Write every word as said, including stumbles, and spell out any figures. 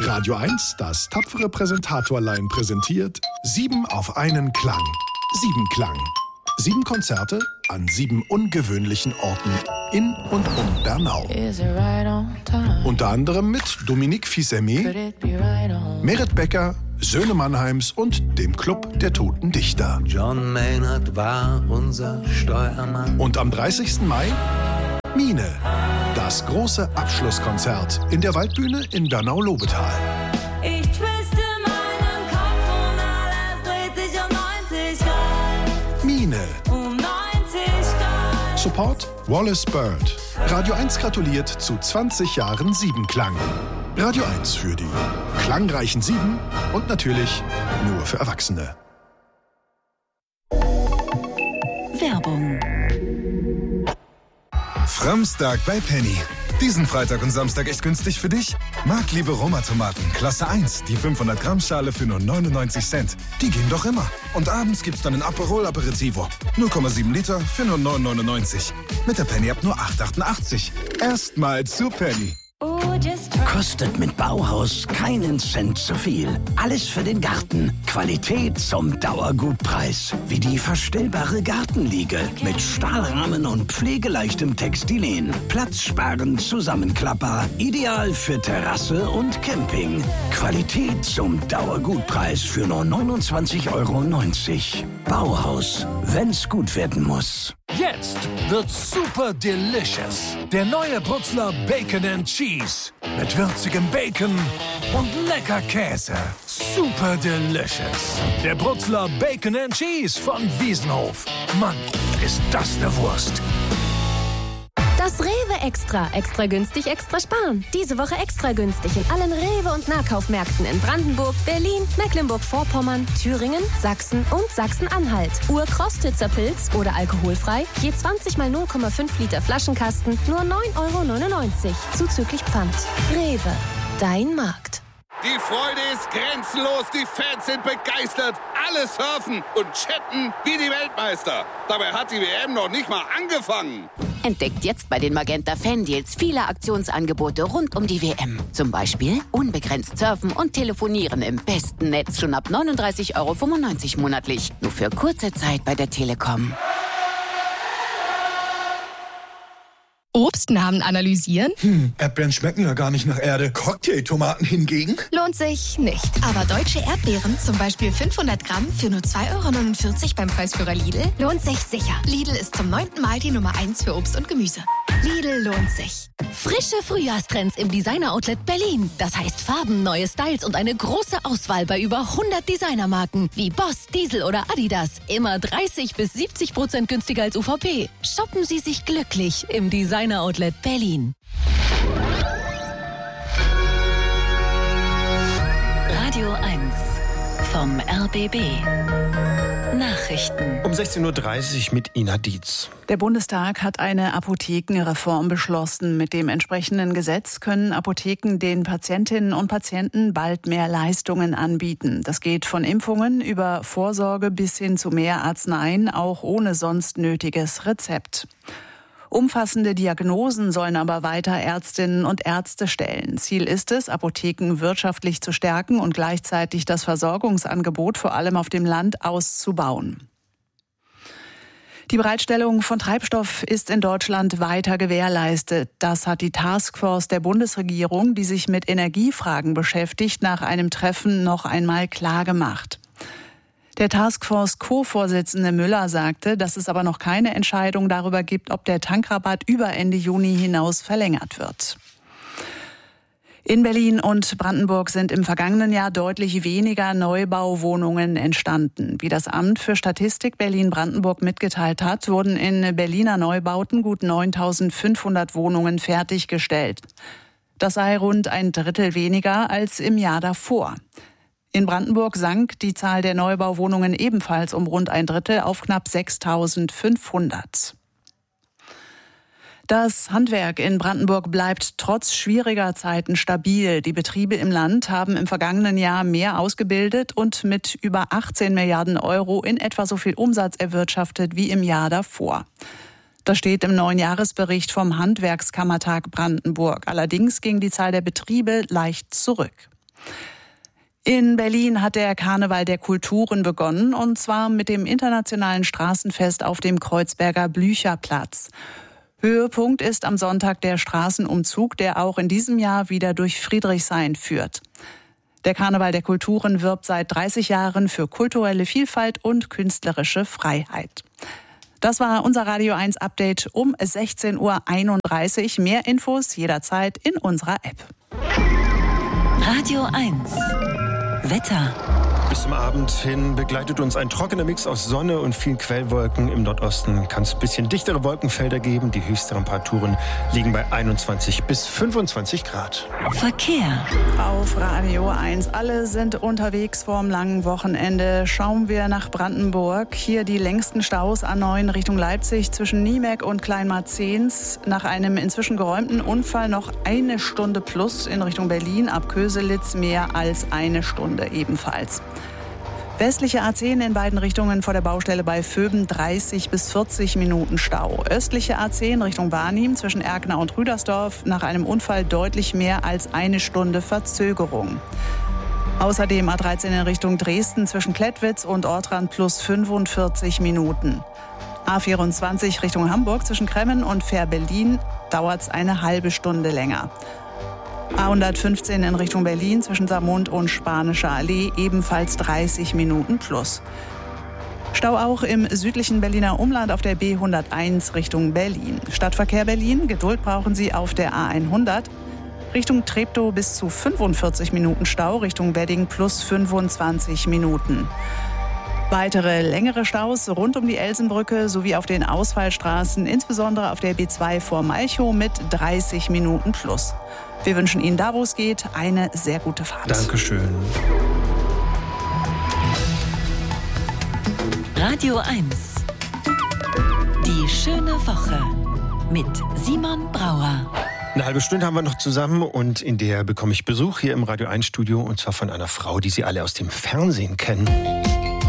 Radio eins, das tapfere Präsentatorlein präsentiert Sieben auf einen Klang. Sieben Klang. Sieben Konzerte an sieben ungewöhnlichen Orten in und um Bernau. Unter anderem mit Dominique Fils-Aimé, Meret Becker, Söhne Mannheims und dem Club der Toten Dichter. John Maynard war unser Steuermann. Und am dreißigsten Mai Mine, das große Abschlusskonzert in der Waldbühne in Bernau-Lobetal. Ich twiste meinen Kopf und alles dreht sich um neunzig Grad. Mine. Um neunzig Grad. Support Wallace Bird. Radio eins gratuliert zu zwanzig Jahren Siebenklang. Radio eins für die klangreichen Sieben und natürlich nur für Erwachsene. Werbung. Framstag bei Penny. Diesen Freitag und Samstag echt günstig für dich? Markliebe Roma-Tomaten, Klasse eins, die fünfhundert Gramm Schale für nur neunundneunzig Cent. Die gehen doch immer. Und abends gibt's dann ein Aperol Aperitivo. null Komma sieben Liter für nur neun neunundneunzig. Mit der Penny ab nur acht achtundachtzig. Erstmal zu Penny. Kostet mit Bauhaus keinen Cent zu viel. Alles für den Garten. Qualität zum Dauergutpreis. Wie die verstellbare Gartenliege mit Stahlrahmen und pflegeleichtem Textilien. Platzsparend Zusammenklapper. Ideal für Terrasse und Camping. Qualität zum Dauergutpreis für nur neunundzwanzig Euro neunzig. Bauhaus, wenn's gut werden muss. Jetzt wird's super delicious. Der neue Brutzler Bacon and Cheese. Mit würzigem Bacon und lecker Käse. Super delicious. Der Brutzler Bacon and Cheese von Wiesenhof. Mann, ist das eine Wurst. Das Rewe Extra. Extra günstig, extra sparen. Diese Woche extra günstig in allen Rewe- und Nahkaufmärkten in Brandenburg, Berlin, Mecklenburg-Vorpommern, Thüringen, Sachsen und Sachsen-Anhalt. Urkrostitzer Pilz oder alkoholfrei. Je zwanzig mal null Komma fünf Liter Flaschenkasten. Nur neun Euro neunundneunzig. Zuzüglich Pfand. Rewe. Dein Markt. Die Freude ist grenzenlos, die Fans sind begeistert, alle surfen und chatten wie die Weltmeister. Dabei hat die W M noch nicht mal angefangen. Entdeckt jetzt bei den Magenta Fan-Deals viele Aktionsangebote rund um die W M. Zum Beispiel unbegrenzt surfen und telefonieren im besten Netz schon ab neununddreißig Euro fünfundneunzig monatlich. Nur für kurze Zeit bei der Telekom. Obstnamen analysieren? Hm, Erdbeeren schmecken ja gar nicht nach Erde. Cocktailtomaten hingegen? Lohnt sich nicht. Aber deutsche Erdbeeren, zum Beispiel fünfhundert Gramm für nur zwei Euro neunundvierzig beim Preisführer Lidl, lohnt sich sicher. Lidl ist zum neunten Mal die Nummer eins für Obst und Gemüse. Lidl lohnt sich. Frische Frühjahrstrends im Designer-Outlet Berlin. Das heißt Farben, neue Styles und eine große Auswahl bei über hundert Designermarken wie Boss, Diesel oder Adidas. Immer dreißig bis siebzig Prozent günstiger als U V P. Shoppen Sie sich glücklich im Designer-Outlet Berlin. Radio eins vom R B B. Nachrichten. Um sechzehn Uhr dreißig mit Ina Dietz. Der Bundestag hat eine Apothekenreform beschlossen. Mit dem entsprechenden Gesetz können Apotheken den Patientinnen und Patienten bald mehr Leistungen anbieten. Das geht von Impfungen über Vorsorge bis hin zu mehr Arzneien, auch ohne sonst nötiges Rezept. Umfassende Diagnosen sollen aber weiter Ärztinnen und Ärzte stellen. Ziel ist es, Apotheken wirtschaftlich zu stärken und gleichzeitig das Versorgungsangebot vor allem auf dem Land auszubauen. Die Bereitstellung von Treibstoff ist in Deutschland weiter gewährleistet. Das hat die Taskforce der Bundesregierung, die sich mit Energiefragen beschäftigt, nach einem Treffen noch einmal klargemacht. Der Taskforce-Co-Vorsitzende Müller sagte, dass es aber noch keine Entscheidung darüber gibt, ob der Tankrabatt über Ende Juni hinaus verlängert wird. In Berlin und Brandenburg sind im vergangenen Jahr deutlich weniger Neubauwohnungen entstanden. Wie das Amt für Statistik Berlin-Brandenburg mitgeteilt hat, wurden in Berliner Neubauten gut neuntausendfünfhundert Wohnungen fertiggestellt. Das sei rund ein Drittel weniger als im Jahr davor. In Brandenburg sank die Zahl der Neubauwohnungen ebenfalls um rund ein Drittel auf knapp sechstausendfünfhundert. Das Handwerk in Brandenburg bleibt trotz schwieriger Zeiten stabil. Die Betriebe im Land haben im vergangenen Jahr mehr ausgebildet und mit über achtzehn Milliarden Euro in etwa so viel Umsatz erwirtschaftet wie im Jahr davor. Das steht im neuen Jahresbericht vom Handwerkskammertag Brandenburg. Allerdings ging die Zahl der Betriebe leicht zurück. In Berlin hat der Karneval der Kulturen begonnen, und zwar mit dem internationalen Straßenfest auf dem Kreuzberger Blücherplatz. Höhepunkt ist am Sonntag der Straßenumzug, der auch in diesem Jahr wieder durch Friedrichshain führt. Der Karneval der Kulturen wirbt seit dreißig Jahren für kulturelle Vielfalt und künstlerische Freiheit. Das war unser Radio eins Update um sechzehn Uhr einunddreißig. Mehr Infos jederzeit in unserer App. Radio eins Wetter. Bis zum Abend hin begleitet uns ein trockener Mix aus Sonne und vielen Quellwolken. Im Nordosten kann es ein bisschen dichtere Wolkenfelder geben. Die höchsten Temperaturen liegen bei einundzwanzig bis fünfundzwanzig Grad. Verkehr. Auf Radio eins. Alle sind unterwegs vorm langen Wochenende. Schauen wir nach Brandenburg. Hier die längsten Staus A neun Richtung Leipzig zwischen Niemek und Kleinmarzens. Nach einem inzwischen geräumten Unfall noch eine Stunde plus in Richtung Berlin. Ab Köselitz mehr als eine Stunde ebenfalls. Westliche A zehn in beiden Richtungen vor der Baustelle bei Vöben dreißig bis vierzig Minuten Stau. Östliche A zehn Richtung Barnim zwischen Erkner und Rüdersdorf nach einem Unfall deutlich mehr als eine Stunde Verzögerung. Außerdem A dreizehn in Richtung Dresden zwischen Klettwitz und Ortrand plus fünfundvierzig Minuten. A vierundzwanzig Richtung Hamburg zwischen Kremmen und Fähr-Berlin dauert es eine halbe Stunde länger. A hundertfünfzehn in Richtung Berlin zwischen Saarmund und Spanischer Allee ebenfalls dreißig Minuten plus. Stau auch im südlichen Berliner Umland auf der B hunderteins Richtung Berlin. Stadtverkehr Berlin, Geduld brauchen Sie auf der A hundert. Richtung Treptow bis zu fünfundvierzig Minuten Stau, Richtung Wedding plus fünfundzwanzig Minuten. Weitere längere Staus rund um die Elsenbrücke sowie auf den Ausfallstraßen, insbesondere auf der B zwei vor Malchow mit dreißig Minuten plus. Wir wünschen Ihnen da, wo es geht, eine sehr gute Fahrt. Dankeschön. Radio eins. Die schöne Woche mit Simon Brauer. Eine halbe Stunde haben wir noch zusammen und in der bekomme ich Besuch hier im Radio eins Studio, und zwar von einer Frau, die Sie alle aus dem Fernsehen kennen.